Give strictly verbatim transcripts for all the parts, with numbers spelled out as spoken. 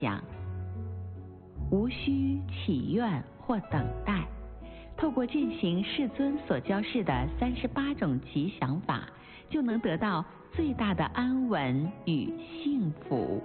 想，无需祈愿或等待，透过践行世尊所教示的三十八种吉祥法，就能得到最大的安稳与幸福。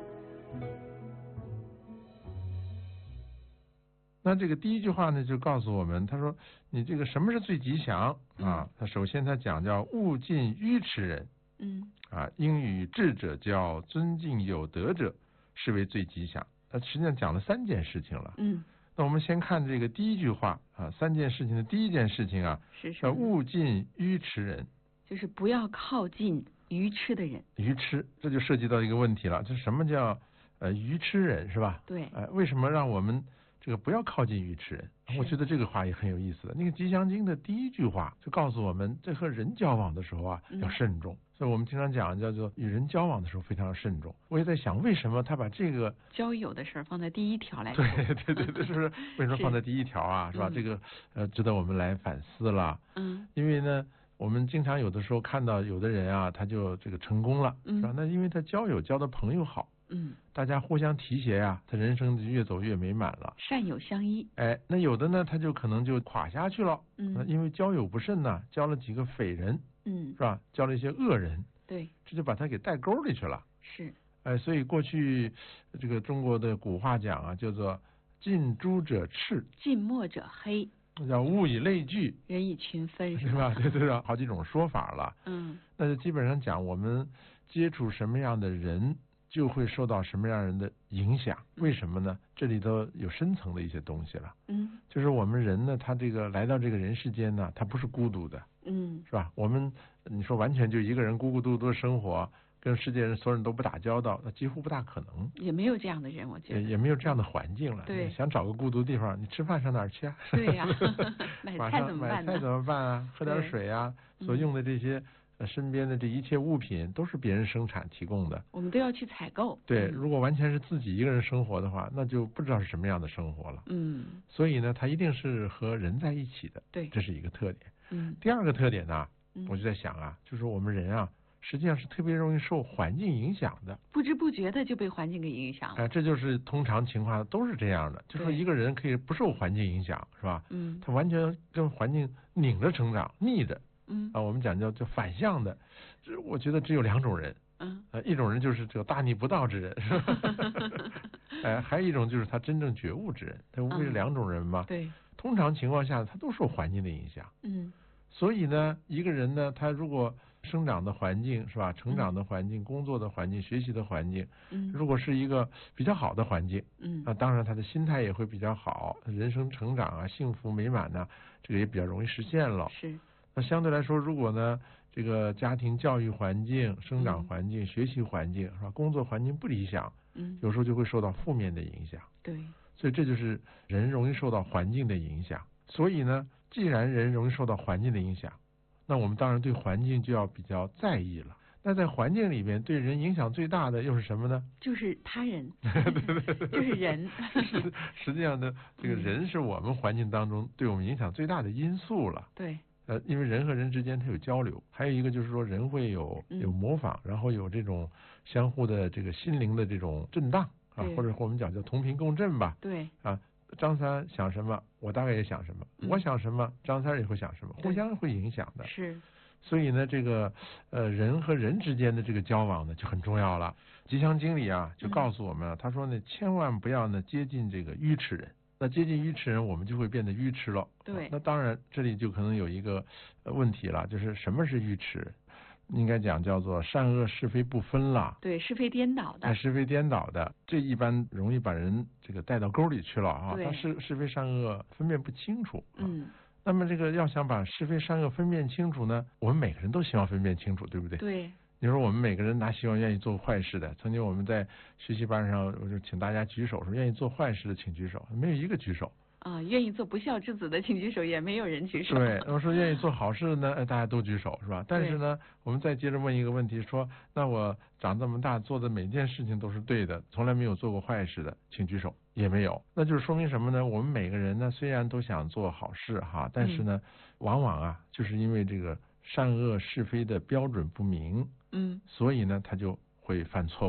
那这个第一句话呢，就告诉我们，他说你这个什么是最吉祥啊？他首先他讲叫勿近愚痴人， 嗯啊，应与智者交，尊敬有德者，是为最吉祥。他实际上讲了三件事情了。 嗯， 那我们先看这个第一句话啊，三件事情的第一件事情啊， 是什叫么？ 勿近愚痴人， 就是不要靠近愚痴的人。 愚痴，这就涉及到一个问题了，就是什么叫呃愚痴人是吧？ 对， 呃，为什么让我们这个不要靠近愚痴人？我觉得这个话也很有意思的。那个《吉祥经》的第一句话就告诉我们，这和人交往的时候啊要慎重。嗯、所以我们经常讲叫做与人交往的时候非常慎重。我也在想，为什么他把这个交友的事儿放在第一条来说？ 对对对对，是不是？为什么放在第一条啊？是, 是吧？嗯、这个呃，值得我们来反思了。 嗯， 因为呢，我们经常有的时候看到有的人啊，他就这个成功了， 嗯、 是吧？那因为他交友交的朋友好。 嗯， 大家互相提携啊，他人生就越走越美满了。 善友相依。 哎，那有的呢，他就可能就垮下去了。 嗯， 因为交友不慎呢，交了几个匪人。 嗯， 是吧？交了一些恶人。 对， 这就把他给带沟里去了。 是。 哎，所以过去这个中国的古话讲啊，叫做近朱者赤， 近墨者黑。 叫物以类聚， 人以群分， 是吧？对对对，好几种说法了。 嗯， 那就基本上讲，我们接触什么样的人，就会受到什么样人的影响。为什么呢？这里头有深层的一些东西了。 嗯， 就是我们人呢，他这个来到这个人世间呢，他不是孤独的。 嗯， 是吧？我们你说完全就一个人孤孤独独生活，跟世界人所有人都不打交道，那几乎不大可能。 也没有这样的人，我觉得也, 也没有这样的环境了。 对， 想找个孤独地方，你吃饭上哪儿去啊？ 对呀、啊，买菜怎么办呢？ 买菜怎么办啊？喝点水啊，所用的这些、呃、身边的这一切物品都是别人生产提供的， 我们都要去采购。 对， 嗯、 如果完全是自己一个人生活的话，那就不知道是什么样的生活了。 嗯， 所以呢，他一定是和人在一起的。 对， 这是一个特点。 嗯， 第二个特点呢？我就在想啊，就是我们人啊，实际上是特别容易受环境影响的， 不知不觉的就被环境给影响了。 哎、呃，这就是通常情况都是这样的，就说一个人可以不受环境影响，是吧？ 嗯，他完全跟环境拧着成长，逆着。 嗯啊，我们讲叫叫反向的，这我觉得只有两种人。 嗯， 呃，一种人就是这个大逆不道之人，是吧？哎，还有一种就是他真正觉悟之人，他无非是两种人嘛。 嗯、对， 通常情况下他都受环境的影响。 嗯。 所以呢，一个人呢，他如果生长的环境是吧，成长的环境、嗯、工作的环境、学习的环境， 嗯， 如果是一个比较好的环境， 嗯， 那当然他的心态也会比较好，人生成长啊、幸福美满呢，这个也比较容易实现了。 是。 那相对来说，如果呢，这个家庭教育环境、生长环境、嗯、学习环境是吧，工作环境不理想， 嗯， 有时候就会受到负面的影响。 对。 所以这就是人容易受到环境的影响。所以呢，既然人容易受到环境的影响，那我们当然对环境就要比较在意了。那在环境里面对人影响最大的又是什么呢？ 就是他人。 对对对， 就是人。 实实际上呢，这个人是我们环境当中对我们影响最大的因素了。 对。 呃，因为人和人之间它有交流，还有一个就是说人会有有模仿，嗯、然后有这种相互的这个心灵的这种震荡啊，或者我们讲叫同频共振吧。 对。 啊。张三想什么，我大概也想什么； 嗯、 我想什么，张三也会想什么，互相会影响的。 是。 所以呢，这个呃人和人之间的这个交往呢就很重要了。吉祥经里啊就告诉我们啊，嗯、他说呢，千万不要呢接近这个愚痴人。那接近愚痴人，我们就会变得愚痴了。 对。 那当然，这里就可能有一个问题了，就是什么是愚痴？应该讲叫做善恶是非不分了。 对，是非颠倒的。 哎，是非颠倒的，这一般容易把人这个带到沟里去了啊。 对。 他是是非善恶分辨不清楚。 嗯。 那么这个要想把是非善恶分辨清楚呢，我们每个人都希望分辨清楚，对不对？ 对。 你说我们每个人哪希望愿意做坏事的？曾经我们在学习班上，我就请大家举手，说愿意做坏事的请举手，没有一个举手。 啊，愿意做不孝之子的请举手，也没有人举手。 对，我说愿意做好事的呢，大家都举手，是吧？但是呢，我们再接着问一个问题，说那我长这么大做的每件事情都是对的，从来没有做过坏事的，请举手，也没有。那就是说明什么呢？我们每个人呢，虽然都想做好事哈，但是呢，嗯、往往啊，就是因为这个善恶是非的标准不明， 嗯， 所以呢，他就会犯错误了。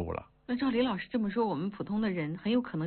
那照李老师这么说，我们普通的人很有可能